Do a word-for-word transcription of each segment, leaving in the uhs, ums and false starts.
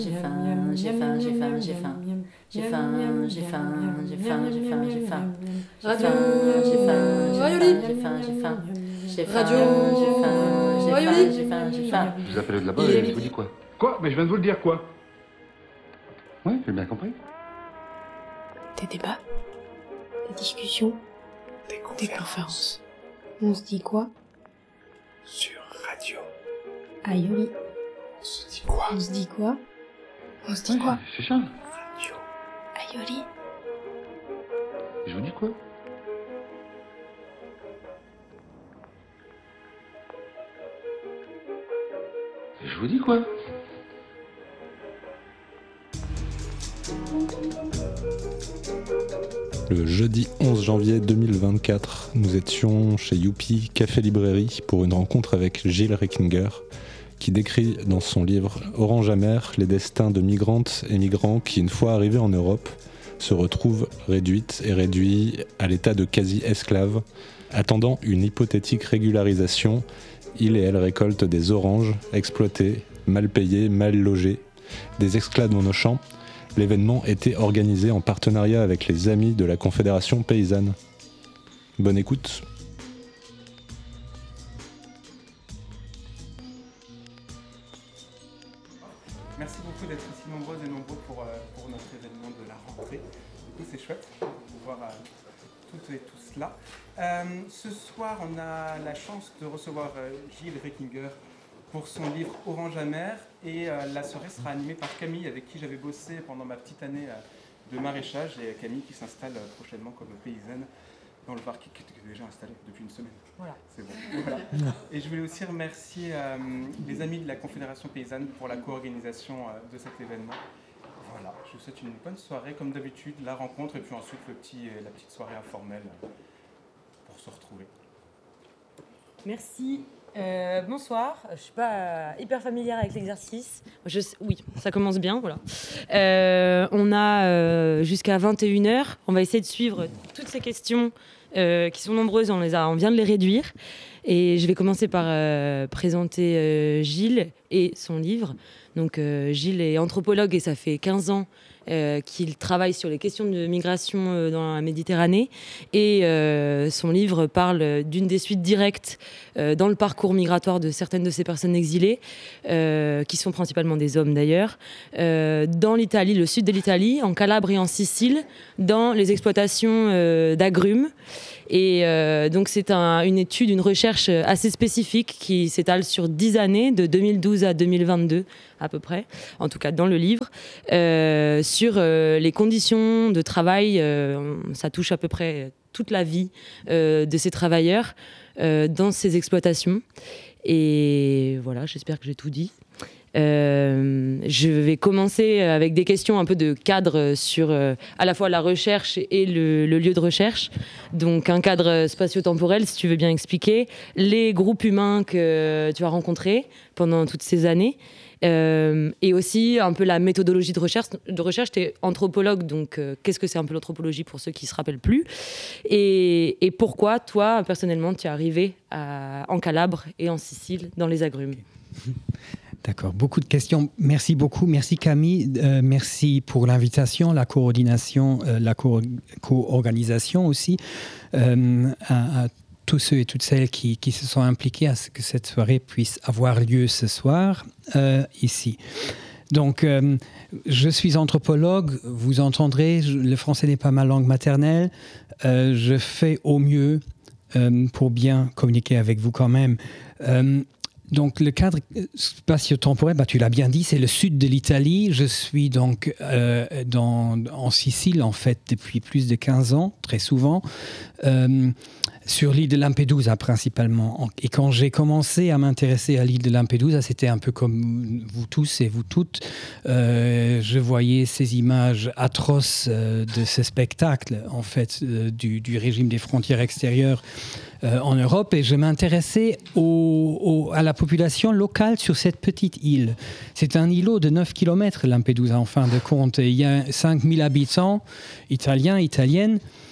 J'ai faim, j'ai faim, j'ai faim, j'ai faim. J'ai faim, j'ai faim, j'ai faim, j'ai faim, j'ai faim. Radio J'ai faim, Rayoli. j'ai faim, j'ai faim. J'ai faim, Radio j'ai faim, j'ai faim, Rayoli. j'ai faim, j'ai faim. Je vous appelle de là-bas et je vous dis quoi? Quoi? Mais je viens de vous le dire, quoi? Oui, j'ai bien compris. Des débats, des discussions, Des des conférences conférences. On se dit quoi? sur radio. Aïoli. On se dit quoi? On se dit quoi? On se dit Ouais, quoi? c'est ça. Radio. Aïoli. Je vous dis quoi? Je vous dis quoi? Le jeudi onze janvier deux mille vingt-quatre, nous étions chez Youpi Café Librairie pour une rencontre avec Gilles Reckinger, qui décrit dans son livre Orange amer les destins de migrantes et migrants qui, une fois arrivés en Europe, se retrouvent réduites et réduits à l'état de quasi-esclaves. Attendant une hypothétique régularisation, il et elle récoltent des oranges, exploités, mal payés, mal logés, des esclaves dans nos champs. L'événement était organisé en partenariat avec les amis de la Confédération paysanne. Bonne écoute. Merci beaucoup d'être aussi nombreuses et nombreux pour, euh, pour notre événement de la rentrée. Du coup, c'est chouette de voir euh, toutes et tous là. Euh, ce soir, on a la chance de recevoir euh, Gilles Reckinger pour son livre Orange amer. Et euh, la soirée sera animée par Camille, avec qui j'avais bossé pendant ma petite année euh, de maraîchage. Et Camille qui s'installe euh, prochainement comme paysanne dans le Var, qui, qui est déjà installée depuis une semaine. Voilà. C'est bon. Voilà. Et je voulais aussi remercier euh, les amis de la Confédération paysanne pour la co-organisation euh, de cet événement. Voilà, je vous souhaite une bonne soirée, comme d'habitude, la rencontre et puis ensuite le petit, la petite soirée informelle euh, pour se retrouver. Merci. Euh, bonsoir. Je ne suis pas hyper familière avec l'exercice. Je sais- oui, ça commence bien. Voilà. Euh, on a euh, jusqu'à vingt et une heures. On va essayer de suivre toutes ces questions euh, qui sont nombreuses. On, les a, on vient de les réduire. Et je vais commencer par euh, présenter euh, Gilles et son livre. Donc, euh, Gilles est anthropologue et ça fait quinze ans euh, qu'il travaille sur les questions de migration euh, dans la Méditerranée. Et euh, son livre parle d'une des suites directes euh, dans le parcours migratoire de certaines de ces personnes exilées, euh, qui sont principalement des hommes d'ailleurs, euh, dans l'Italie, le sud de l'Italie, en Calabre et en Sicile, dans les exploitations euh, d'agrumes. Et euh, donc c'est un, une étude, une recherche assez spécifique qui s'étale sur dix années, de deux mille douze à deux mille vingt-deux à peu près, en tout cas dans le livre, euh, sur euh, les conditions de travail. Euh, ça touche à peu près toute la vie euh, de ces travailleurs euh, dans ces exploitations. Et voilà, j'espère que j'ai tout dit. Euh, je vais commencer avec des questions un peu de cadre sur euh, à la fois la recherche et le, le lieu de recherche. Donc un cadre spatio-temporel, si tu veux bien expliquer, les groupes humains que tu as rencontrés pendant toutes ces années, euh, et aussi un peu la méthodologie de recherche. De recherche, tu es anthropologue, donc euh, qu'est-ce que c'est un peu l'anthropologie pour ceux qui ne se rappellent plus, et, et pourquoi toi, personnellement, tu es arrivé à, en Calabre et en Sicile, dans les agrumes. D'accord, beaucoup de questions. Merci beaucoup. Merci Camille. Euh, merci pour l'invitation, la coordination, euh, la co- co-organisation aussi. Euh, à, à tous ceux et toutes celles qui, qui se sont impliqués à ce que cette soirée puisse avoir lieu ce soir, euh, ici. Donc, euh, je suis anthropologue. Vous entendrez, je, le français n'est pas ma langue maternelle. Euh, je fais au mieux euh, pour bien communiquer avec vous quand même. Euh, Donc, le cadre spatio-temporel, bah, tu l'as bien dit, c'est le sud de l'Italie. Je suis donc euh, dans, en Sicile, en fait, depuis plus de quinze ans, très souvent, euh, sur l'île de Lampedusa principalement. Et quand j'ai commencé à m'intéresser à l'île de Lampedusa, c'était un peu comme vous tous et vous toutes. Euh, je voyais ces images atroces euh, de ces spectacles, en fait, euh, du, du régime des frontières extérieures Euh, en Europe, et je m'intéressais au, au, à la population locale sur cette petite île. C'est un îlot de neuf kilomètres, Lampedusa, en fin de compte. Il y a cinq mille habitants, italiens, italiennes,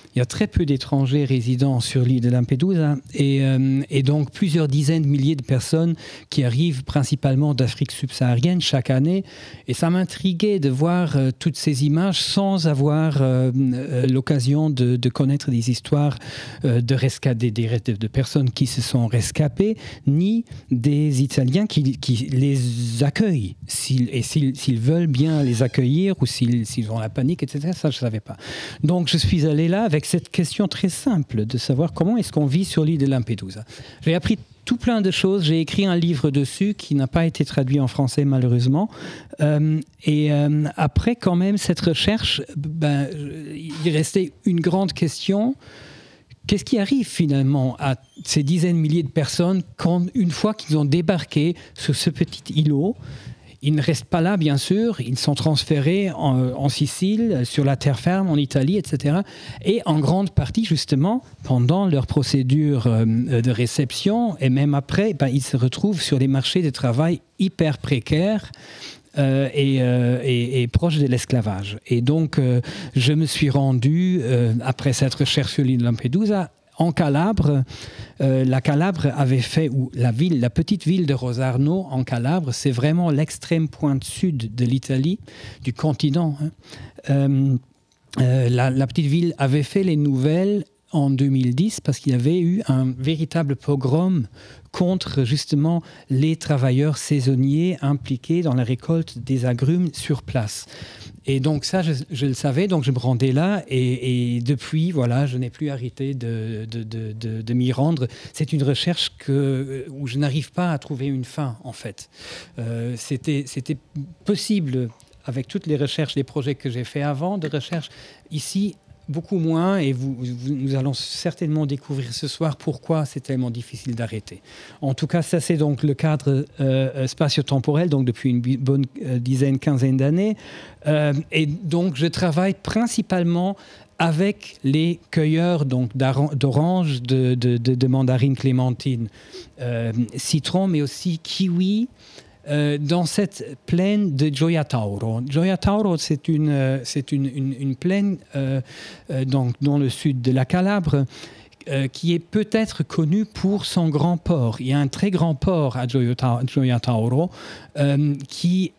il y a très peu d'étrangers résidant sur l'île de Lampedusa et, euh, et donc plusieurs dizaines de milliers de personnes qui arrivent principalement d'Afrique subsaharienne chaque année. Et ça m'intriguait de voir euh, toutes ces images sans avoir euh, euh, l'occasion de, de connaître des histoires euh, de, resca- des, des, de personnes qui se sont rescapées, ni des Italiens qui, qui les accueillent, s'ils, et s'ils, s'ils veulent bien les accueillir ou s'ils, s'ils ont la panique, et cetera. Ça, je ne savais pas. Donc, je suis allé là avec cette question très simple de savoir comment est-ce qu'on vit sur l'île de Lampedusa. J'ai appris tout plein de choses. J'ai écrit un livre dessus qui n'a pas été traduit en français, malheureusement. Euh, et euh, après, quand même, cette recherche, ben, il restait une grande question. Qu'est-ce qui arrive finalement à ces dizaines de milliers de personnes quand, une fois qu'ils ont débarqué sur ce petit îlot, ils ne restent pas là, bien sûr, ils sont transférés en, en Sicile, sur la terre ferme, en Italie, et cetera. Et en grande partie, justement, pendant leur procédure euh, de réception, et même après, ben, ils se retrouvent sur des marchés de travail hyper précaires, Euh, et, euh, et, et proche de l'esclavage. Et donc, euh, je me suis rendu, euh, après cette recherche sur l'île de Lampedusa, en Calabre. Euh, la Calabre avait fait, ou la ville, la petite ville de Rosarno, en Calabre, c'est vraiment l'extrême pointe sud de l'Italie, du continent. Hein. Euh, euh, la, la petite ville avait fait les nouvelles en deux mille dix parce qu'il y avait eu un véritable pogrom contre justement les travailleurs saisonniers impliqués dans la récolte des agrumes sur place. Et donc ça, je, je le savais, donc je me rendais là et, et depuis, voilà, je n'ai plus arrêté de, de, de, de, de m'y rendre. C'est une recherche que, où je n'arrive pas à trouver une fin, en fait. Euh, c'était, c'était possible, avec toutes les recherches, les projets que j'ai faits avant de recherche, ici, beaucoup moins, et vous, vous, nous allons certainement découvrir ce soir pourquoi c'est tellement difficile d'arrêter. En tout cas, ça c'est donc le cadre euh, spatio-temporel, donc depuis une bonne euh, dizaine, quinzaine d'années. Euh, et donc, je travaille principalement avec les cueilleurs donc, d'oranges, de, de, de, de mandarines clémentines, euh, citron, mais aussi kiwi, Euh, dans cette plaine de Gioia Tauro. Gioia Tauro, c'est une, euh, c'est une, une, une plaine euh, euh, donc, dans le sud de la Calabre euh, qui est peut-être connue pour son grand port. Il y a un très grand port à Gioia Tauro euh, qui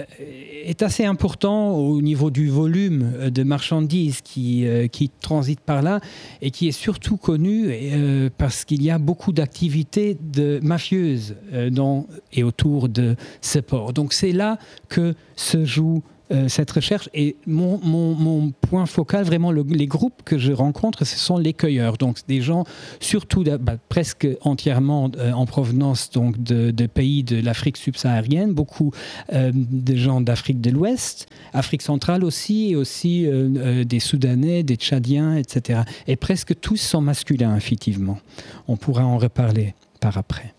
est assez important au niveau du volume de marchandises qui, euh, qui transitent par là et qui est surtout connu euh, parce qu'il y a beaucoup d'activités de mafieuses euh, dans et autour de ce port. Donc c'est là que se joue euh, cette recherche et mon, mon, mon point focal, vraiment le, les groupes que je rencontre, ce sont les cueilleurs. Donc des gens surtout bah, presque entièrement euh, en provenance donc, de, de pays de l'Afrique subsaharienne, beaucoup euh, de gens d'Afrique de l'Ouest, Afrique centrale aussi, et aussi euh, euh, des Soudanais, des Tchadiens, et cetera. Et presque tous sont masculins, effectivement. On pourra en reparler par après.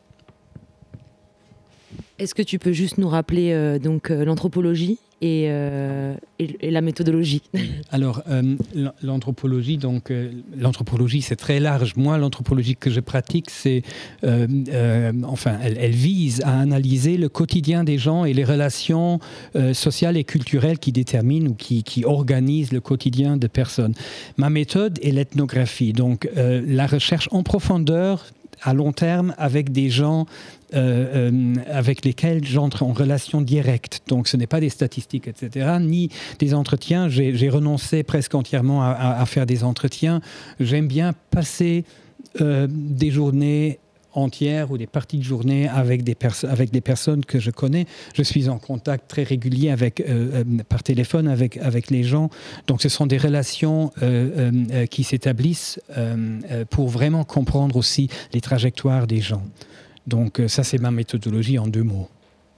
Est-ce que tu peux juste nous rappeler euh, donc, euh, l'anthropologie et, euh, et, et la méthodologie? Alors, euh, l'anthropologie, donc, euh, l'anthropologie, c'est très large. Moi, l'anthropologie que je pratique, c'est, euh, euh, enfin, elle, elle vise à analyser le quotidien des gens et les relations euh, sociales et culturelles qui déterminent ou qui, qui organisent le quotidien de personnes. Ma méthode est l'ethnographie, donc euh, la recherche en profondeur à long terme avec des gens euh, euh, avec lesquels j'entre en relation directe. Donc ce n'est pas des statistiques, et cetera, ni des entretiens. J'ai, j'ai renoncé presque entièrement à, à, à faire des entretiens. J'aime bien passer euh, des journées entières ou des parties de journée avec des, perso- avec des personnes que je connais. Je suis en contact très régulier avec, euh, euh, par téléphone avec, avec les gens. Donc ce sont des relations euh, euh, qui s'établissent euh, euh, pour vraiment comprendre aussi les trajectoires des gens. Donc euh, ça, c'est ma méthodologie en deux mots.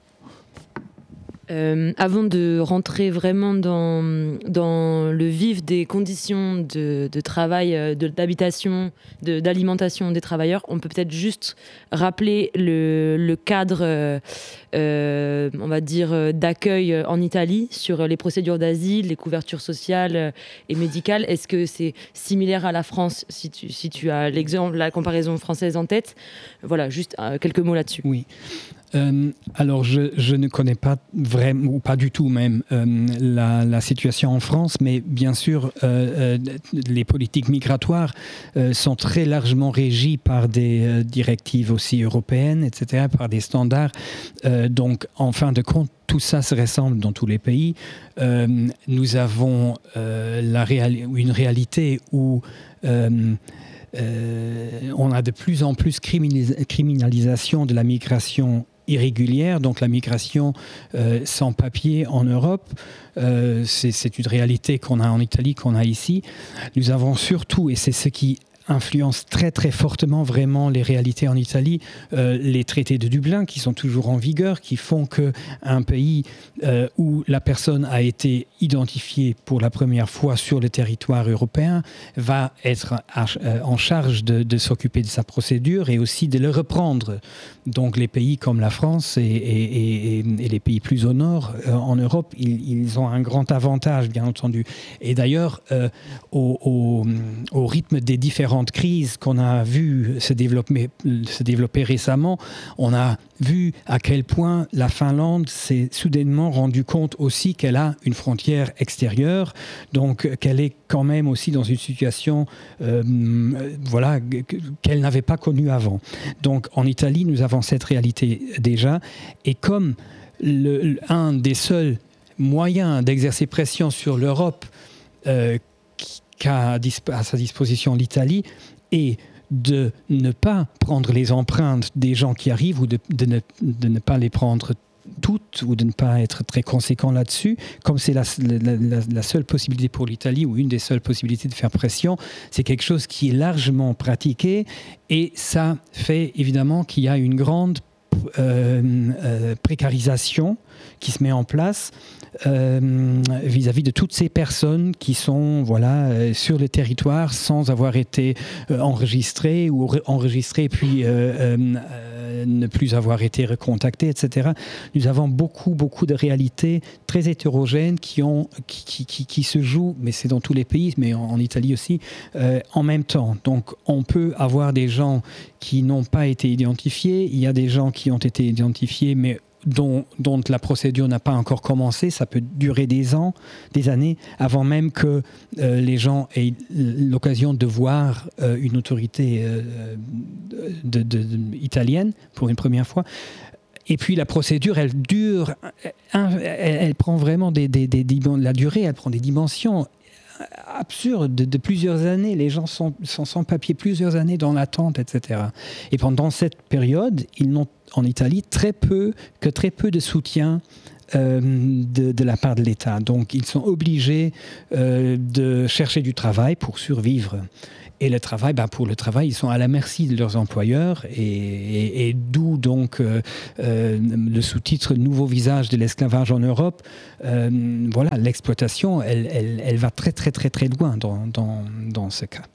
Euh, avant de rentrer vraiment dans, dans le vif des conditions de, de travail, de, d'habitation, de, d'alimentation des travailleurs, on peut peut-être juste rappeler le, le cadre, euh, on va dire, d'accueil en Italie sur les procédures d'asile, les couvertures sociales et médicales. Est-ce que c'est similaire à la France, si tu, si tu as l'exemple, la comparaison française en tête? Voilà, juste euh, quelques mots là-dessus. Oui. Euh, alors, je, je ne connais pas vraiment, ou pas du tout même, euh, la, la situation en France, mais bien sûr, euh, euh, les politiques migratoires euh, sont très largement régies par des euh, directives aussi européennes, et cetera, par des standards. Euh, donc, en fin de compte, tout ça se ressemble dans tous les pays. Euh, nous avons euh, la réali- une réalité où euh, euh, on a de plus en plus criminalis- criminalisation de la migration irrégulière, donc la migration euh, sans papier en Europe. Euh, c'est, c'est une réalité qu'on a en Italie, qu'on a ici. Nous avons surtout, et c'est ce qui influence très très fortement vraiment les réalités en Italie, euh, les traités de Dublin qui sont toujours en vigueur, qui font qu'un pays euh, où la personne a été identifiée pour la première fois sur le territoire européen va être à, euh, en charge de, de s'occuper de sa procédure et aussi de le reprendre. Donc les pays comme la France et, et, et, et les pays plus au nord euh, en Europe, ils, ils ont un grand avantage bien entendu. Et d'ailleurs, euh, au, au, au rythme des différents crises qu'on a vu se développer, se développer récemment, on a vu à quel point la Finlande s'est soudainement rendu compte aussi qu'elle a une frontière extérieure, donc qu'elle est quand même aussi dans une situation euh, voilà, qu'elle n'avait pas connue avant. Donc en Italie, nous avons cette réalité déjà, et comme le, un des seuls moyens d'exercer pression sur l'Europe euh, qu'a à sa disposition l'Italie et de ne pas prendre les empreintes des gens qui arrivent ou de, de, ne, de ne pas les prendre toutes ou de ne pas être très conséquent là-dessus, comme c'est la, la, la, la seule possibilité pour l'Italie ou une des seules possibilités de faire pression, c'est quelque chose qui est largement pratiqué et ça fait évidemment qu'il y a une grande euh, euh, précarisation qui se met en place Euh, vis-à-vis de toutes ces personnes qui sont voilà, euh, sur le territoire sans avoir été euh, enregistrées ou re- enregistrées puis euh, euh, euh, ne plus avoir été recontactées, et cetera. Nous avons beaucoup, beaucoup de réalités très hétérogènes qui, ont, qui, qui, qui, qui se jouent, mais c'est dans tous les pays, mais en, en Italie aussi, euh, en même temps. Donc on peut avoir des gens qui n'ont pas été identifiés, il y a des gens qui ont été identifiés, mais Dont, dont la procédure n'a pas encore commencé, ça peut durer des ans, des années, avant même que euh, les gens aient l'occasion de voir euh, une autorité euh, de, de, de, italienne pour une première fois. Et puis la procédure, elle dure, elle, elle prend vraiment des, des, des, des, la durée, elle prend des dimensions absurdes de, de plusieurs années. Les gens sont, sont sans papier plusieurs années dans l'attente, et cetera. Et pendant cette période, ils n'ont en Italie très peu, que très peu de soutien euh, de, de la part de l'État. Donc ils sont obligés euh, de chercher du travail pour survivre. Et le travail, ben pour le travail, ils sont à la merci de leurs employeurs et, et, et d'où donc euh, euh, le sous-titre « Nouveau visage de l'esclavage en Europe ». Euh, voilà, l'exploitation, elle, elle, elle va très très très très loin dans, dans, dans ce cas.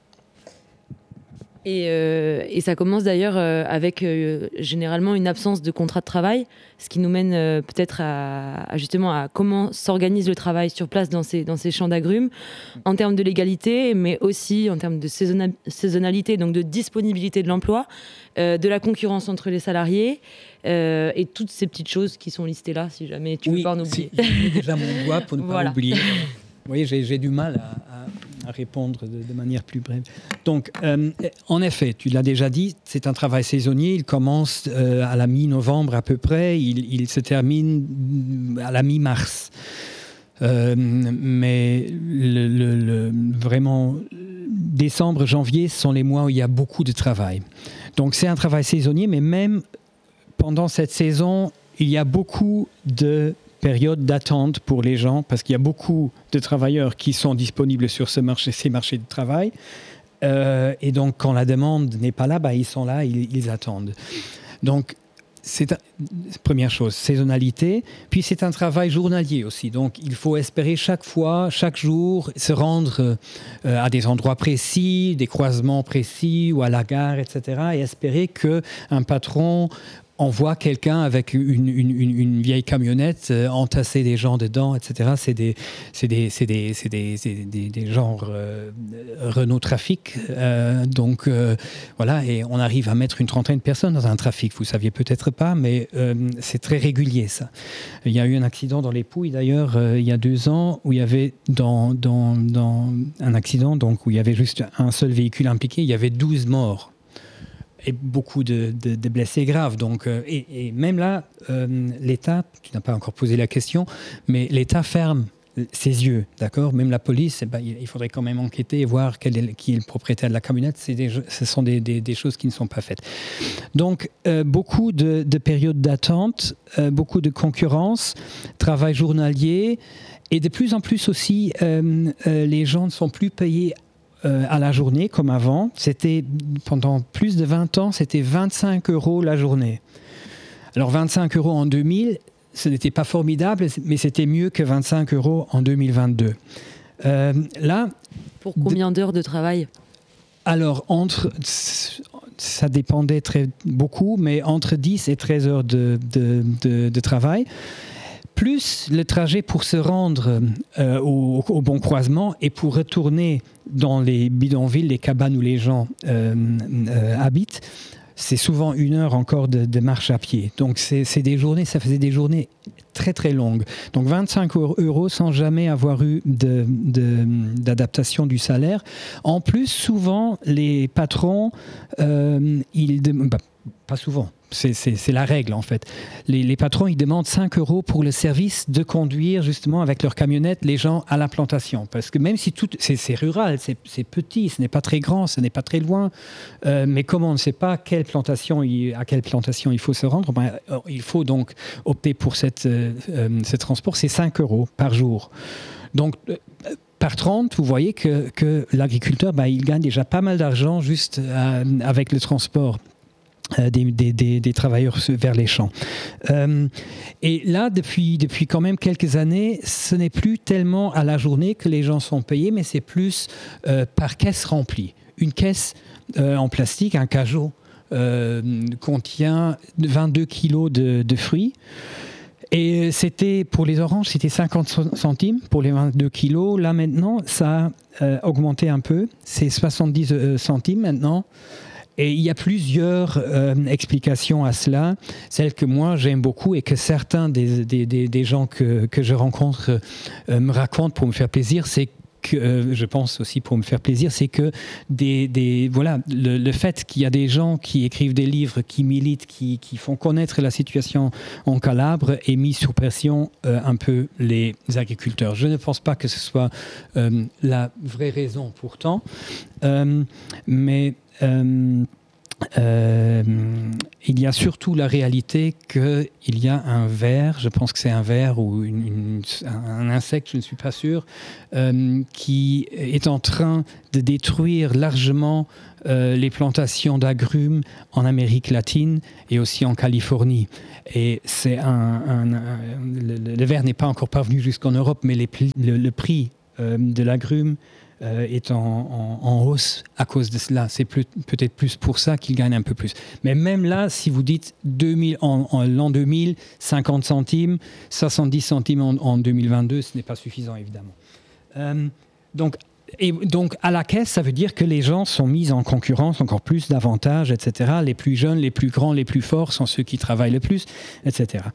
Et, euh, et ça commence d'ailleurs euh, avec euh, généralement une absence de contrat de travail, ce qui nous mène euh, peut-être à, à justement à comment s'organise le travail sur place dans ces, dans ces champs d'agrumes, en termes de légalité, mais aussi en termes de saisonna- saisonnalité, donc de disponibilité de l'emploi, euh, de la concurrence entre les salariés, euh, et toutes ces petites choses qui sont listées là, si jamais tu oui, veux pas en oublier. Si, j'ai déjà mon doigt pour ne pas voilà. oublier. Oui, j'ai, j'ai du mal à, à, à répondre de, de manière plus brève. Donc, euh, en effet, tu l'as déjà dit, c'est un travail saisonnier. Il commence euh, à la mi-novembre à peu près. Il, il se termine à la mi-mars. Euh, mais le, le, le, vraiment, décembre, janvier, ce sont les mois où il y a beaucoup de travail. Donc, c'est un travail saisonnier, mais même pendant cette saison, il y a beaucoup de période d'attente pour les gens parce qu'il y a beaucoup de travailleurs qui sont disponibles sur ce marché, ces marchés de travail. Euh, et donc, quand la demande n'est pas là, bah, ils sont là, ils, ils attendent. Donc, c'est la première chose, saisonnalité. Puis, c'est un travail journalier aussi. Donc, il faut espérer chaque fois, chaque jour, se rendre euh, à des endroits précis, des croisements précis ou à la gare, et cetera. Et espérer qu'un patron on voit quelqu'un avec une, une, une, une vieille camionnette euh, entasser des gens dedans, et cetera. C'est des, c'est des, c'est des, c'est des, c'est des, des genres euh, Renault Trafic. Euh, donc euh, voilà, et on arrive à mettre une trentaine de personnes dans un trafic. Vous ne saviez peut-être pas, mais euh, c'est très régulier ça. Il y a eu un accident dans les Pouilles d'ailleurs euh, il y a deux ans où il y avait dans, dans, dans un accident donc, où il y avait juste un seul véhicule impliqué, il y avait douze morts. Et beaucoup de, de, de blessés graves. Donc, euh, et, et même là, euh, l'État, tu n'as pas encore posé la question, mais l'État ferme ses yeux, d'accord ? Même la police, eh ben, il faudrait quand même enquêter et voir quel est, qui est le propriétaire de la camionnette. C'est des, ce sont des, des, des choses qui ne sont pas faites. Donc, euh, beaucoup de, de périodes d'attente, euh, beaucoup de concurrence, travail journalier, et de plus en plus aussi, euh, euh, les gens ne sont plus payés Euh, à la journée comme avant. C'était pendant plus de vingt ans, c'était vingt-cinq euros la journée. Alors vingt-cinq euros en deux mille, ce n'était pas formidable, mais c'était mieux que vingt-cinq euros en deux mille vingt-deux. Euh, là, pour combien d'heures de travail ? Alors entre, ça dépendait très beaucoup, mais entre dix et treize heures de, de, de, de travail. Plus le trajet pour se rendre euh, au, au bon croisement et pour retourner dans les bidonvilles, les cabanes où les gens euh, euh, habitent, c'est souvent une heure encore de, de marche à pied. Donc c'est, c'est des journées, ça faisait des journées très très longues. Donc vingt-cinq euros sans jamais avoir eu de, de, d'adaptation du salaire. En plus, souvent, les patrons, euh, ils... De, bah, pas souvent. C'est, c'est, c'est la règle en fait. Les, les patrons, ils demandent cinq euros pour le service de conduire justement avec leur camionnette les gens à la plantation. Parce que même si tout, c'est, c'est rural, c'est, c'est petit, ce n'est pas très grand, ce n'est pas très loin, euh, mais comme on ne sait pas quelle plantation il, à quelle plantation il faut se rendre, ben, il faut donc opter pour cette, euh, ce transport, c'est cinq euros par jour. Donc, euh, par trente, vous voyez que, que l'agriculteur, ben, il gagne déjà pas mal d'argent juste euh, avec le transport. Euh, des, des, des, des travailleurs vers les champs. Euh, et là, depuis, depuis quand même quelques années, ce n'est plus tellement à la journée que les gens sont payés, mais c'est plus euh, par caisse remplie. Une caisse euh, en plastique, un cajot, euh, contient vingt-deux kilos de, de fruits. Et c'était, pour les oranges, c'était cinquante centimes pour les vingt-deux kilos. Là, maintenant, ça a euh, augmenté un peu. C'est soixante-dix centimes maintenant. Et il y a plusieurs euh, explications à cela. Celle que moi, j'aime beaucoup et que certains des, des, des, des gens que, que je rencontre euh, me racontent pour me faire plaisir, c'est que, euh, je pense aussi pour me faire plaisir, c'est que des, des, voilà, le, le fait qu'il y a des gens qui écrivent des livres, qui militent, qui, qui font connaître la situation en Calabre et mis sous pression euh, un peu les agriculteurs. Je ne pense pas que ce soit euh, la vraie raison pourtant, euh, mais... Euh, euh, il y a surtout la réalité qu'il y a un ver, je pense que c'est un ver ou une, une, un insecte, je ne suis pas sûr, euh, qui est en train de détruire largement euh, les plantations d'agrumes en Amérique latine et aussi en Californie. Et c'est un, un, un, le, le ver n'est pas encore parvenu jusqu'en Europe, mais les, le, le prix euh, de l'agrume Euh, est en, en, en hausse à cause de cela. C'est plus, peut-être plus pour ça qu'il gagne un peu plus. Mais même là, si vous dites deux mille, en, en l'an deux mille, cinquante centimes, soixante-dix centimes en, en deux mille vingt-deux, ce n'est pas suffisant, évidemment. Euh, donc, et donc, à la caisse, ça veut dire que les gens sont mis en concurrence, encore plus d'avantages, et cetera. Les plus jeunes, les plus grands, les plus forts sont ceux qui travaillent le plus, et cetera.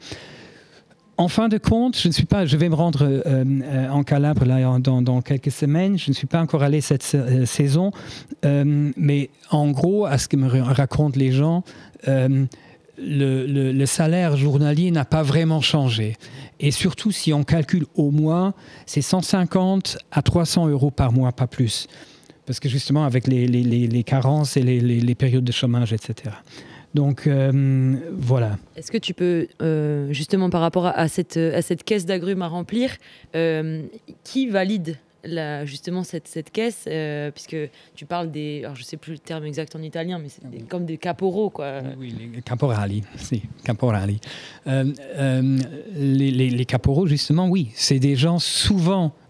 En fin de compte, je ne suis pas. Je vais me rendre euh, euh, en Calabre là, dans, dans quelques semaines. Je ne suis pas encore allé cette euh, saison, euh, mais en gros, à ce que me racontent les gens, euh, le, le, le salaire journalier n'a pas vraiment changé. Et surtout, si on calcule au mois, c'est cent cinquante à trois cents euros par mois, pas plus, parce que justement avec les, les, les, les carences et les, les, les périodes de chômage, et cetera. Donc, euh, voilà. Est-ce que tu peux, euh, justement par rapport à, à, cette, à cette caisse d'agrumes à remplir, euh, qui valide la, justement cette, cette caisse euh, puisque tu parles des... Alors, je ne sais plus le terme exact en italien, mais c'est des, comme des caporaux, quoi. Oui, les caporali, si, caporali. Euh, euh, les, les, les caporaux, justement, oui, c'est des gens souvent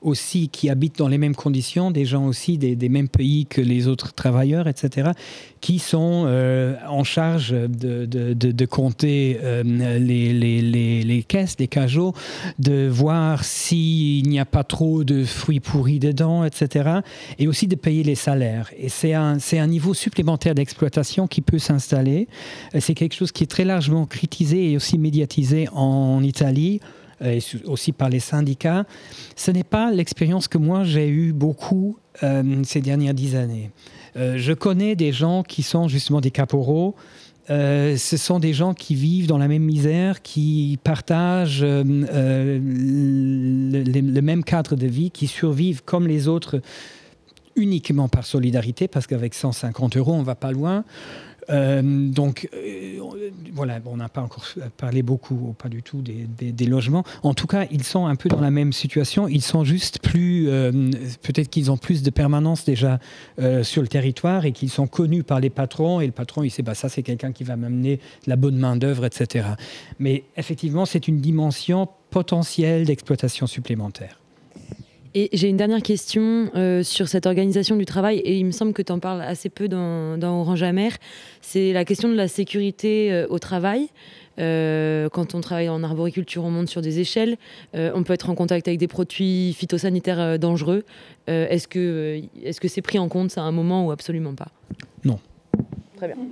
aussi qui habitent dans les mêmes conditions, des gens aussi des, des mêmes pays que les autres travailleurs, et cetera, qui sont euh, en charge de, de, de, de compter euh, les, les, les, les caisses, les cajots, de voir s'il n'y a pas trop de fruits pourris dedans, et cetera, et aussi de payer les salaires. Et c'est un, c'est un niveau supplémentaire d'exploitation qui peut s'installer. C'est quelque chose qui est très largement critisé et aussi médiatisé en Italie, et aussi par les syndicats. Ce n'est pas l'expérience que moi j'ai eue beaucoup euh, ces dernières dix années. Euh, je connais des gens qui sont justement des caporaux. Euh, ce sont des gens qui vivent dans la même misère, qui partagent euh, euh, le, le, le même cadre de vie, qui survivent comme les autres uniquement par solidarité, parce qu'avec cent cinquante euros, on ne va pas loin. Euh, donc, euh, voilà, on n'a pas encore parlé beaucoup, pas du tout, des, des, des logements. En tout cas, ils sont un peu dans la même situation. Ils sont juste plus, euh, peut-être qu'ils ont plus de permanence déjà euh, sur le territoire et qu'ils sont connus par les patrons. Et le patron, il sait, bah, ça, c'est quelqu'un qui va m'amener de la bonne main-d'œuvre, et cetera. Mais effectivement, c'est une dimension potentielle d'exploitation supplémentaire. Et j'ai une dernière question euh, sur cette organisation du travail, et il me semble que tu en parles assez peu dans, dans Orange Amer. C'est la question de la sécurité euh, au travail. Euh, quand on travaille en arboriculture, on monte sur des échelles. Euh, on peut être en contact avec des produits phytosanitaires euh, dangereux. Euh, est-ce que, euh, est-ce que c'est pris en compte, ça, à un moment, ou absolument pas ? Non. Très bien.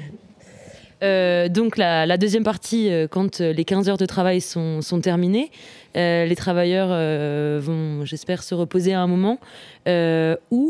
Euh, donc la, la deuxième partie, euh, quand les quinze heures de travail sont, sont terminées, euh, les travailleurs euh, vont, j'espère, se reposer à un moment. Euh, où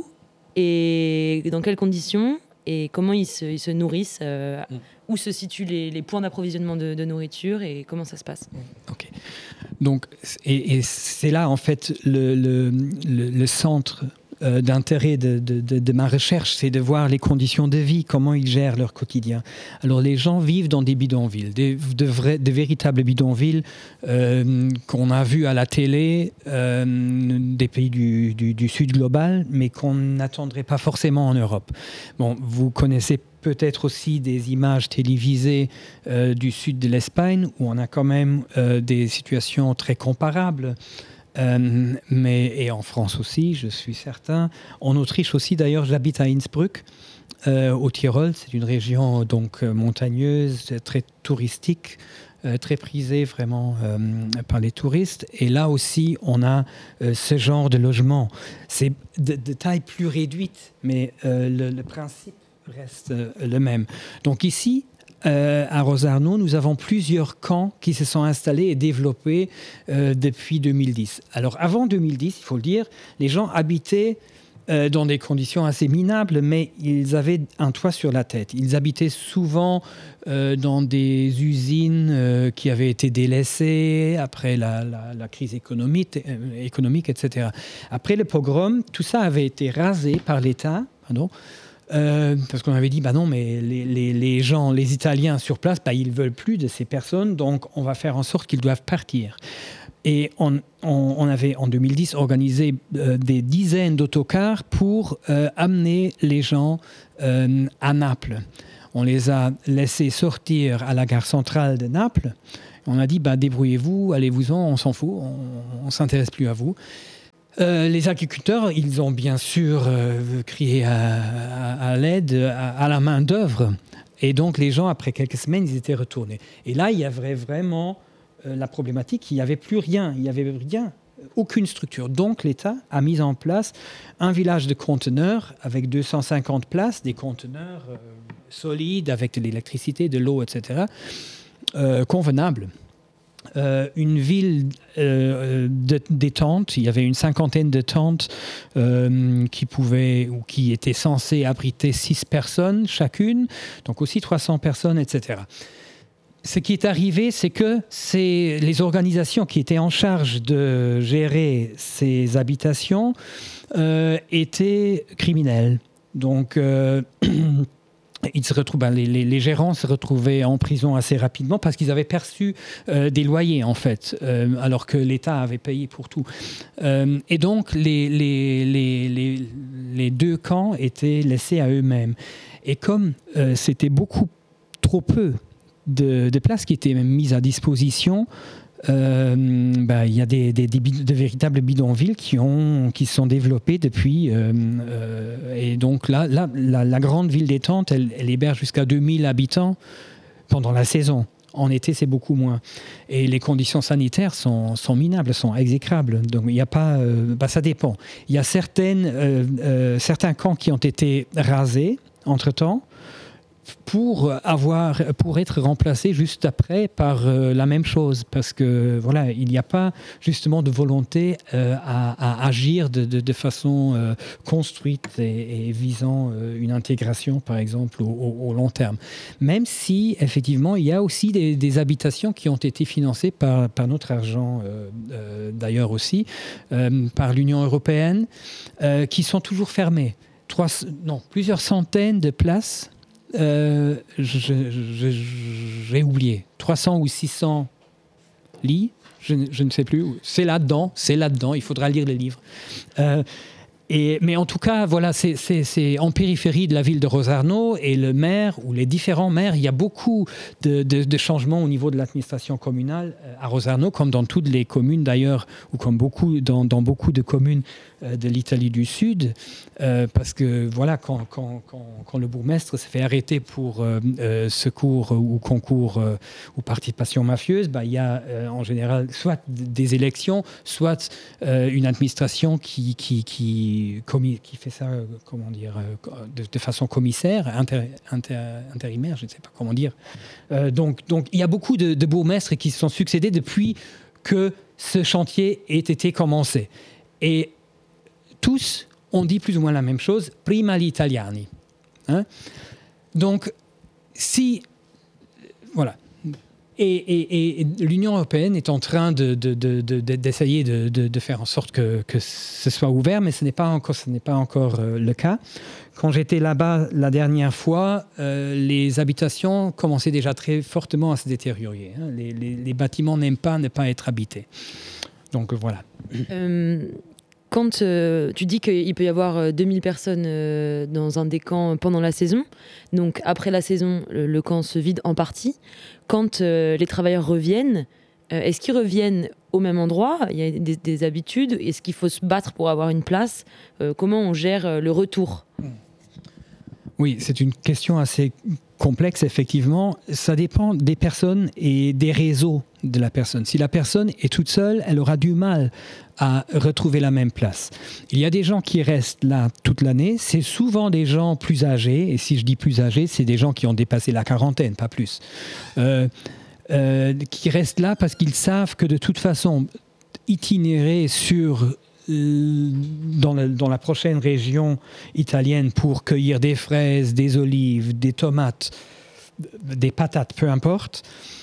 et dans quelles conditions et comment ils se, ils se nourrissent, euh, mm. où se situent les, les points d'approvisionnement de, de nourriture et comment ça se passe. Ok. Donc, et, et c'est là en fait le, le, le, le centre Euh, d'intérêt de, de, de, de ma recherche, c'est de voir les conditions de vie, comment ils gèrent leur quotidien. Alors les gens vivent dans des bidonvilles, des, de, vrais, de véritables bidonvilles euh, qu'on a vus à la télé, euh, des pays du, du, du sud global, mais qu'on n'attendrait pas forcément en Europe. Bon, vous connaissez peut-être aussi des images télévisées euh, du sud de l'Espagne, où on a quand même euh, des situations très comparables. Euh, mais, et en France aussi, je suis certain. En Autriche aussi, d'ailleurs, j'habite à Innsbruck, euh, au Tyrol. C'est une région donc montagneuse, très touristique, euh, très prisée vraiment euh, par les touristes. Et là aussi, on a euh, ce genre de logement. C'est de, de taille plus réduite, mais euh, le, le principe reste euh, le même. Donc ici, Euh, à Rosarno, nous avons plusieurs camps qui se sont installés et développés euh, depuis deux mille dix. Alors avant deux mille dix, il faut le dire, les gens habitaient euh, dans des conditions assez minables, mais ils avaient un toit sur la tête. Ils habitaient souvent euh, dans des usines euh, qui avaient été délaissées après la, la, la crise économique, euh, économique, et cetera. Après le pogrom, tout ça avait été rasé par l'État, pardon, Euh, parce qu'on avait dit, bah non, mais les, les, les gens, les Italiens sur place, bah, ils ne veulent plus de ces personnes, donc on va faire en sorte qu'ils doivent partir. Et on, on, on avait, en deux mille dix, organisé euh, des dizaines d'autocars pour euh, amener les gens euh, à Naples. On les a laissés sortir à la gare centrale de Naples. On a dit, bah, débrouillez-vous, allez-vous-en, on s'en fout, on ne s'intéresse plus à vous. Euh, les agriculteurs, ils ont bien sûr euh, crié à, à, à l'aide, à, à la main d'œuvre. Et donc les gens, après quelques semaines, ils étaient retournés. Et là, il y avait vraiment euh, la problématique, il n'y avait plus rien, il n'y avait rien, aucune structure. Donc l'État a mis en place un village de conteneurs avec deux cent cinquante places, des conteneurs euh, solides avec de l'électricité, de l'eau, et cetera, euh, convenables. Euh, une ville euh, de, des tentes, il y avait une cinquantaine de tentes euh, qui pouvaient ou qui étaient censées abriter six personnes chacune, donc aussi trois cents personnes, et cetera. Ce qui est arrivé, c'est que c'est les organisations qui étaient en charge de gérer ces habitations euh, étaient criminelles. Donc euh, Ils se retrouvent, ben, les, les, les gérants se retrouvaient en prison assez rapidement parce qu'ils avaient perçu euh, des loyers, en fait, euh, alors que l'État avait payé pour tout. Euh, et donc, les, les, les, les, les deux camps étaient laissés à eux-mêmes. Et comme euh, c'était beaucoup trop peu de, de places qui étaient mises à disposition, euh, bah, il y a des, des, des, bid- de véritables bidonvilles qui, ont, qui se sont développés depuis. Euh, euh, et donc là, là la, la grande ville des Tentes, elle, elle héberge jusqu'à deux mille habitants pendant la saison. En été, c'est beaucoup moins. Et les conditions sanitaires sont, sont minables, sont exécrables. Donc, il n'y a pas... Euh, bah, ça dépend. Il y a certaines, euh, euh, certains camps qui ont été rasés entre-temps pour, avoir, pour être remplacés juste après par euh, la même chose. Parce que, voilà, il n'y a pas justement de volonté euh, à, à agir de, de, de façon euh, construite et, et visant euh, une intégration, par exemple, au, au, au long terme. Même si, effectivement, il y a aussi des, des habitations qui ont été financées par, par notre argent, euh, euh, d'ailleurs aussi, euh, par l'Union européenne, euh, qui sont toujours fermées. Trois, non, plusieurs centaines de places. Euh, je, je, j'ai oublié, trois cents ou six cents lits, je, je ne sais plus, c'est là-dedans, c'est là-dedans, il faudra lire les livres. Euh, et, mais en tout cas, voilà, c'est, c'est, c'est en périphérie de la ville de Rosarno, et le maire, ou les différents maires, il y a beaucoup de, de, de changements au niveau de l'administration communale à Rosarno, comme dans toutes les communes d'ailleurs, ou comme beaucoup, dans, dans beaucoup de communes de l'Italie du Sud, euh, parce que voilà, quand, quand, quand, quand le bourgmestre se fait arrêter pour euh, euh, secours ou concours euh, ou participation mafieuse, bah, il y a euh, en général soit des élections, soit euh, une administration qui, qui, qui, commis, qui fait ça, euh, comment dire, euh, de, de façon commissaire, inter, inter, intérimaire, je ne sais pas comment dire. Euh, donc, donc il y a beaucoup de, de bourgmestres qui se sont succédés depuis que ce chantier ait été commencé. Et tous ont dit plus ou moins la même chose, prima gli italiani. Hein? Donc, si... Voilà. Et, et, et l'Union européenne est en train de, de, de, de, d'essayer de, de, de faire en sorte que, que ce soit ouvert, mais ce n'est pas encore, ce n'est pas encore euh, le cas. Quand j'étais là-bas la dernière fois, euh, les habitations commençaient déjà très fortement à se détériorer. Hein? Les, les, les bâtiments n'aiment pas ne pas être habités. Donc, voilà. Euh... Quand euh, tu dis qu'il peut y avoir euh, deux mille personnes euh, dans un des camps pendant la saison, donc après la saison, le, le camp se vide en partie. Quand euh, les travailleurs reviennent, euh, est-ce qu'ils reviennent au même endroit ? Il y a des, des habitudes. Est-ce qu'il faut se battre pour avoir une place ? euh, Comment on gère euh, le retour ? Oui, c'est une question assez complexe, effectivement. Ça dépend des personnes et des réseaux de la personne. Si la personne est toute seule, elle aura du mal à retrouver la même place. Il y a des gens qui restent là toute l'année. C'est souvent des gens plus âgés. Et si je dis plus âgés, c'est des gens qui ont dépassé la quarantaine, pas plus. Euh, euh, qui restent là parce qu'ils savent que de toute façon, itinérer sur... Dans la, dans la prochaine région italienne pour cueillir des fraises, des olives, des tomates, des patates, peu importe,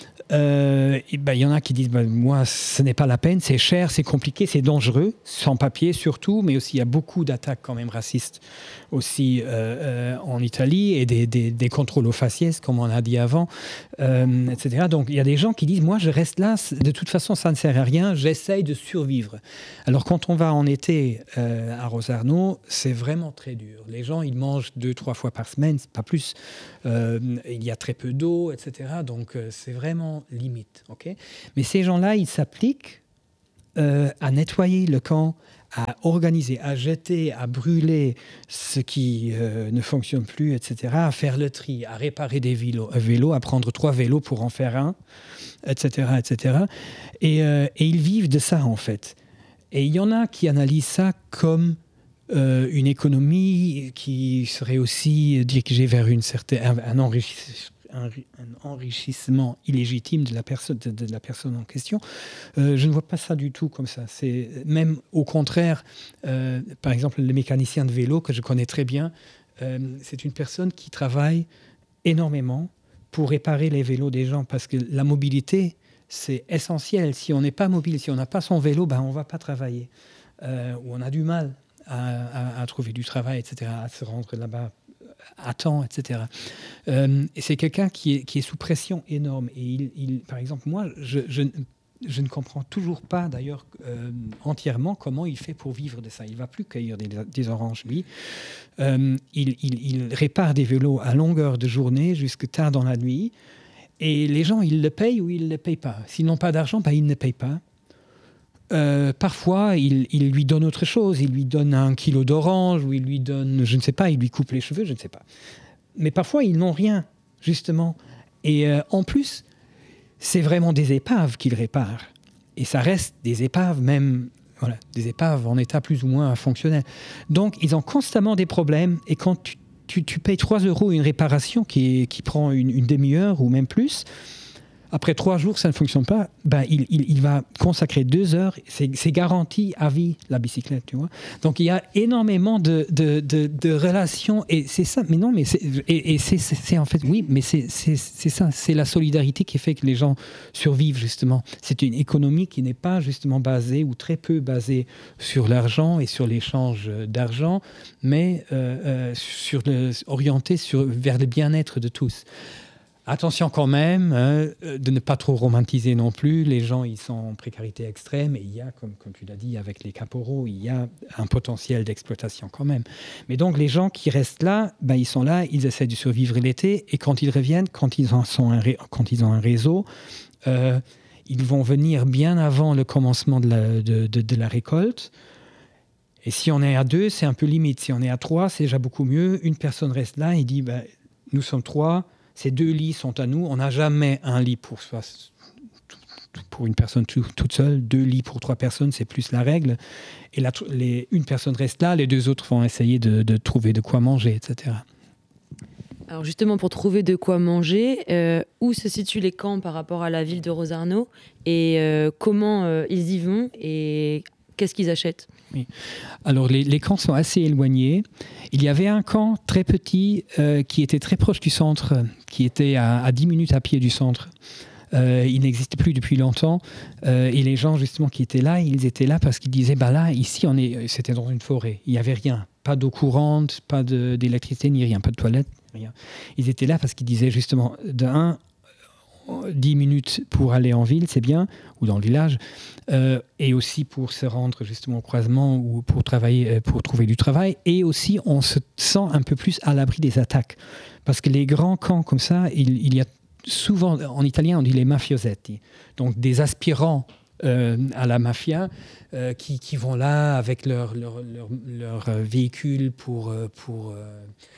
euh, et ben, y en a qui disent ben, moi ce n'est pas la peine, c'est cher, c'est compliqué, c'est dangereux, sans papier surtout, mais aussi il y a beaucoup d'attaques quand même racistes aussi euh, euh, en Italie et des, des, des contrôles aux faciès comme on a dit avant, euh, et cetera. Donc il y a des gens qui disent moi je reste là, de toute façon ça ne sert à rien, j'essaye de survivre. Alors quand on va en été euh, à Rosarno, c'est vraiment très dur. Les gens ils mangent deux, trois fois par semaine, pas plus. Euh, il y a très peu d'eau, et cetera. Donc euh, c'est vraiment limite. Okay ? Mais ces gens-là, ils s'appliquent euh, à nettoyer le camp, à organiser, à jeter, à brûler ce qui euh, ne fonctionne plus, et cetera, à faire le tri, à réparer des vélos, vélos à prendre trois vélos pour en faire un, et cetera, et cetera. Et, euh, et ils vivent de ça, en fait. Et il y en a qui analysent ça comme euh, une économie qui serait aussi dirigée vers une certaine, un, un enrichissement. Un, un enrichissement illégitime de la personne, de, de la personne en question. Euh, je ne vois pas ça du tout comme ça. C'est même au contraire, euh, par exemple, le mécanicien de vélo que je connais très bien, euh, c'est une personne qui travaille énormément pour réparer les vélos des gens parce que la mobilité, c'est essentiel. Si on n'est pas mobile, si on n'a pas son vélo, ben on ne va pas travailler. Euh, ou on a du mal à, à, à trouver du travail, et cetera, à se rendre là-bas à temps, et cetera. Euh, et c'est quelqu'un qui est, qui est sous pression énorme. Et il, il, par exemple, moi, je, je, je ne comprends toujours pas, d'ailleurs, euh, entièrement comment il fait pour vivre de ça. Il ne va plus cueillir des, des oranges, lui. Euh, il, il, il répare des vélos à longueur de journée jusque tard dans la nuit. et les gens, ils le payent ou ils ne le payent pas. S'ils n'ont pas d'argent, ben, ils ne payent pas. Euh, parfois, il, il lui donne autre chose. Il lui donne un kilo d'orange ou il lui donne, je ne sais pas, il lui coupe les cheveux, je ne sais pas. Mais parfois, ils n'ont rien, justement. Et euh, en plus, c'est vraiment des épaves qu'ils réparent. Et ça reste des épaves, même voilà, des épaves en état plus ou moins fonctionnel. Donc, ils ont constamment des problèmes. Et quand tu, tu, tu payes trois euros une réparation qui, est, qui prend une, une demi-heure ou même plus, après trois jours, ça ne fonctionne pas, ben, il, il, il va consacrer deux heures. C'est, c'est garanti à vie, la bicyclette, tu vois. Donc, il y a énormément de, de, de, de relations. Et c'est ça. Mais non, mais c'est, et, et c'est, c'est, c'est en fait, oui, mais c'est, c'est, c'est ça. C'est la solidarité qui fait que les gens survivent, justement. C'est une économie qui n'est pas, justement, basée ou très peu basée sur l'argent et sur l'échange d'argent, mais euh, euh, sur le, orientée sur, vers le bien-être de tous. Attention quand même hein, de ne pas trop romantiser non plus. Les gens, ils sont en précarité extrême et il y a, comme, comme tu l'as dit, avec les caporaux, il y a un potentiel d'exploitation quand même. Mais donc, les gens qui restent là, ben, ils sont là, ils essaient de survivre l'été et quand ils reviennent, quand ils, en sont un, ré- quand ils ont un réseau, euh, ils vont venir bien avant le commencement de la, de, de, de la récolte. Et si on est à deux, c'est un peu limite. Si on est à trois, c'est déjà beaucoup mieux. Une personne reste là et dit, ben, nous sommes trois, ces deux lits sont à nous. On n'a jamais un lit pour soi, pour une personne tout, toute seule. Deux lits pour trois personnes, c'est plus la règle. Et la, les, une personne reste là, les deux autres vont essayer de, de trouver de quoi manger, et cetera. Alors justement, pour trouver de quoi manger, euh, où se situent les camps par rapport à la ville de Rosarno et euh, comment euh, ils y vont et qu'est-ce qu'ils achètent ? Oui. Alors, les, les camps sont assez éloignés. Il y avait un camp très petit euh, qui était très proche du centre, qui était à, à dix minutes à pied du centre. Euh, il n'existe plus depuis longtemps. Euh, et les gens, justement, qui étaient là, ils étaient là parce qu'ils disaient, bah là, ici, on est, c'était dans une forêt. Il n'y avait rien. Pas d'eau courante, pas de, d'électricité, ni rien. Pas de toilette, rien. Ils étaient là parce qu'ils disaient, justement, de un, dix minutes pour aller en ville, c'est bien, ou dans le village, euh, et aussi pour se rendre justement au croisement ou pour travailler, pour trouver du travail, et aussi on se sent un peu plus à l'abri des attaques. Parce que les grands camps comme ça, il, il y a souvent, en italien on dit les mafiosetti, donc des aspirants euh, à la mafia euh, qui, qui vont là avec leur, leur, leur, leur véhicule pour... pour euh,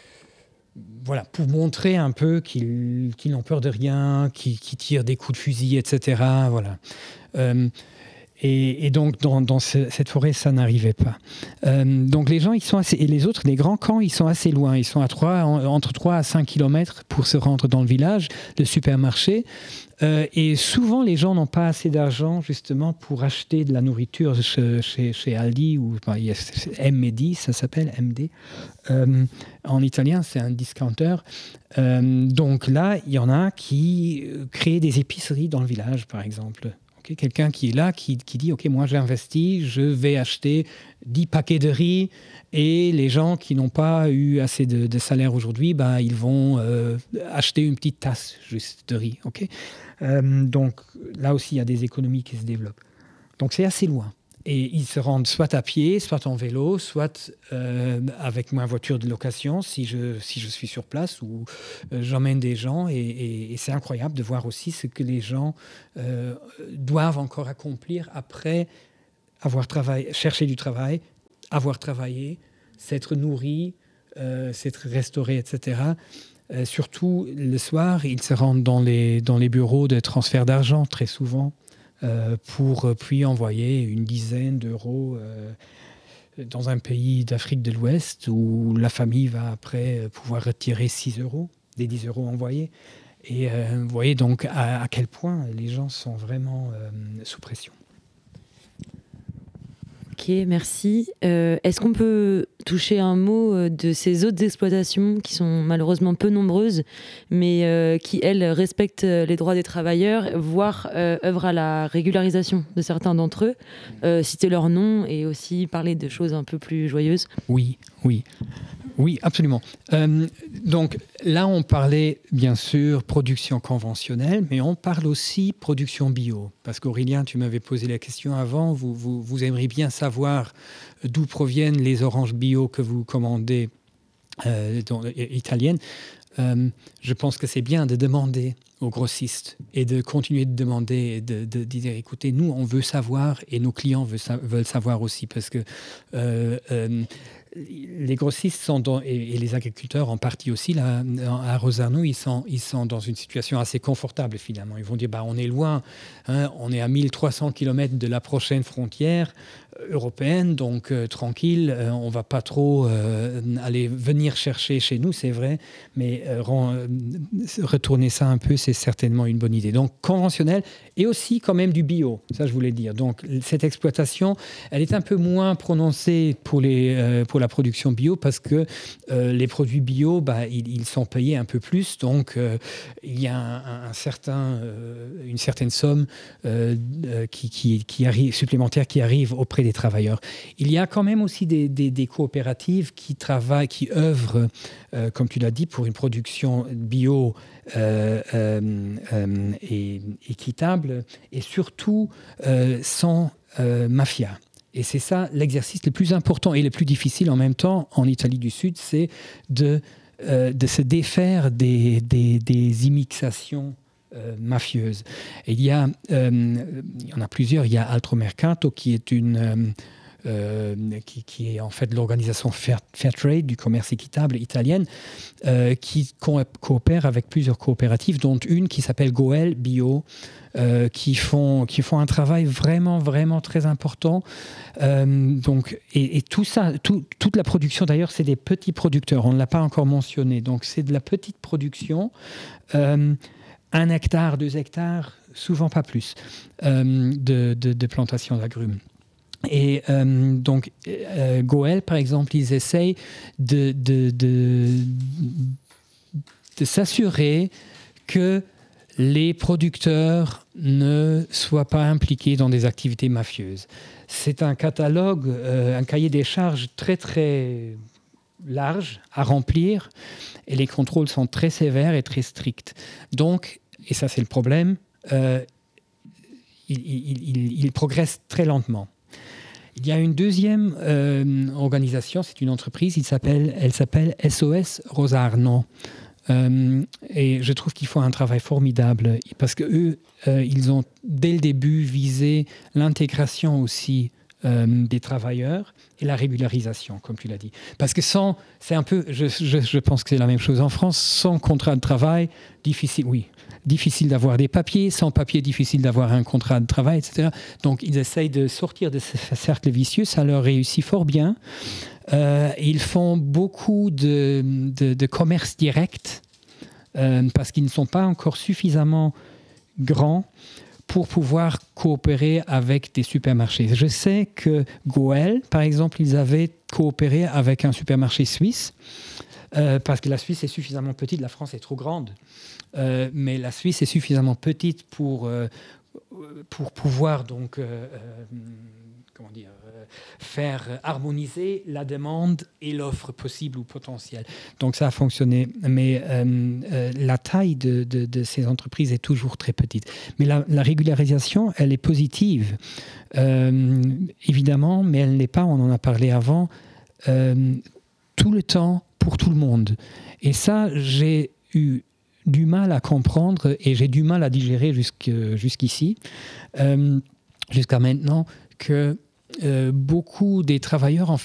Voilà, pour montrer un peu qu'ils, qu'ils n'ont peur de rien, qu'ils, qu'ils tirent des coups de fusil, et cetera. Voilà. Euh, et, et donc, dans, dans ce, cette forêt, ça n'arrivait pas. Euh, donc, les gens, ils sont assez... Et les autres, les grands camps, ils sont assez loin. Ils sont à trois, entre trois à cinq kilomètres pour se rendre dans le village, le supermarché. Euh, et souvent, les gens n'ont pas assez d'argent, justement, pour acheter de la nourriture chez, chez, chez Aldi, ou enfin, il y a M D, ça s'appelle M D. Euh, en italien, c'est un discounter. Euh, donc là, il y en a qui créent des épiceries dans le village, par exemple. Okay, quelqu'un qui est là, qui, qui dit « Ok, moi j'ai investi, je vais acheter dix paquets de riz et les gens qui n'ont pas eu assez de, de salaire aujourd'hui, bah, ils vont euh, acheter une petite tasse juste de riz. Okay » euh, Donc là aussi, il y a des économies qui se développent. Donc c'est assez loin. Et ils se rendent soit à pied, soit en vélo, soit euh, avec ma voiture de location si je, si je suis sur place ou euh, j'emmène des gens. Et, et, et c'est incroyable de voir aussi ce que les gens euh, doivent encore accomplir après avoir travaillé, cherché du travail, avoir travaillé, s'être nourri, euh, s'être restauré, et cetera. Euh, surtout le soir, ils se rendent dans les, dans les bureaux de transfert d'argent très souvent. Euh, pour puis envoyer une dizaine d'euros euh, dans un pays d'Afrique de l'Ouest où la famille va après pouvoir retirer six euros, des dix euros envoyés. Et euh, vous voyez donc à, à quel point les gens sont vraiment euh, sous pression. Ok, merci. Euh, est-ce qu'on peut toucher un mot de ces autres exploitations qui sont malheureusement peu nombreuses, mais euh, qui, elles, respectent les droits des travailleurs, voire euh, œuvrent à la régularisation de certains d'entre eux, euh, citer leurs noms et aussi parler de choses un peu plus joyeuses ? Oui, oui. Oui, absolument. Euh, donc là, on parlait bien sûr production conventionnelle, mais on parle aussi production bio. Parce qu'Aurélien, tu m'avais posé la question avant, vous, vous, vous aimeriez bien savoir d'où proviennent les oranges bio que vous commandez euh, dans, italiennes. Euh, je pense que c'est bien de demander aux grossistes et de continuer de demander et de, de, de dire écoutez, nous on veut savoir et nos clients veulent, veulent savoir aussi parce que euh, euh, les grossistes sont dans, et, et les agriculteurs en partie aussi là, à Rosarno, ils sont, ils sont dans une situation assez confortable finalement. Ils vont dire bah, on est loin, hein, on est à mille trois cents kilomètres de la prochaine frontière européenne, donc euh, tranquille, euh, on ne va pas trop euh, aller venir chercher chez nous, c'est vrai, mais euh, rend, euh, retourner ça un peu, c'est certainement une bonne idée. Donc conventionnel et aussi quand même du bio, ça je voulais dire. Donc cette exploitation, elle est un peu moins prononcée pour, les, euh, pour la production bio parce que euh, les produits bio, bah, ils, ils sont payés un peu plus, donc euh, il y a un, un certain, euh, une certaine somme euh, qui, qui, qui arrive, supplémentaire qui arrive auprès des travailleurs. Il y a quand même aussi des, des, des coopératives qui travaillent, qui œuvrent, euh, comme tu l'as dit, pour une production bio euh, euh, euh, et équitable et surtout euh, sans euh, mafia. Et c'est ça l'exercice le plus important et le plus difficile en même temps en Italie du Sud, c'est de, euh, de se défaire des, des, des immixations Euh, mafieuses. Et il y a, euh, il y en a plusieurs. Il y a Altromercato qui est une, euh, euh, qui, qui est en fait l'organisation Fair, Fair Trade du commerce équitable italienne, euh, qui co- coopère avec plusieurs coopératives, dont une qui s'appelle Goel Bio, euh, qui font qui font un travail vraiment vraiment très important. Euh, donc et, et tout ça, tout, toute la production d'ailleurs, c'est des petits producteurs. On ne l'a pas encore mentionné. Donc c'est de la petite production. Euh, Un hectare, deux hectares, souvent pas plus, euh, de, de, de plantation d'agrumes. Et euh, donc, euh, Goel, par exemple, ils essayent de, de, de, de s'assurer que les producteurs ne soient pas impliqués dans des activités mafieuses. C'est un catalogue, euh, un cahier des charges très, très large à remplir et les contrôles sont très sévères et très stricts. Donc, et ça c'est le problème, euh, il, il, il, il progresse très lentement. Il y a une deuxième euh, organisation, c'est une entreprise, il s'appelle, elle s'appelle S O S Rosarno. Euh, et je trouve qu'ils font un travail formidable parce qu'eux, euh, ils ont dès le début visé l'intégration aussi euh, des travailleurs et la régularisation, comme tu l'as dit. Parce que sans, c'est un peu, je, je, je pense que c'est la même chose en France, sans contrat de travail, difficile, oui, difficile d'avoir des papiers, sans papiers, difficile d'avoir un contrat de travail, et cetera. Donc ils essayent de sortir de ce cercle vicieux, ça leur réussit fort bien. Euh, ils font beaucoup de, de, de commerce direct euh, parce qu'ils ne sont pas encore suffisamment grands pour pouvoir coopérer avec des supermarchés. Je sais que Goel, par exemple, ils avaient coopéré avec un supermarché suisse euh, parce que la Suisse est suffisamment petite, la France est trop grande, euh, mais la Suisse est suffisamment petite pour, euh, pour pouvoir donc... Euh, euh, comment dire, euh, faire harmoniser la demande et l'offre possible ou potentielle. Donc ça a fonctionné, mais euh, euh, la taille de, de, de ces entreprises est toujours très petite. Mais la, la régularisation, elle est positive, euh, évidemment, mais elle n'est pas, on en a parlé avant, euh, tout le temps pour tout le monde. Et ça, j'ai eu du mal à comprendre et j'ai du mal à digérer jusqu', jusqu'ici, euh, jusqu'à maintenant, que Euh, beaucoup des travailleurs en